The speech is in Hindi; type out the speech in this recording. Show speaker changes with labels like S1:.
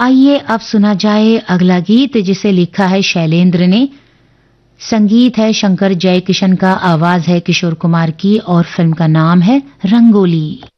S1: आइए अब सुना जाए अगला गीत जिसे लिखा है शैलेंद्र ने। संगीत है शंकर जयकिशन का, आवाज है किशोर कुमार की और फिल्म का नाम है रंगोली।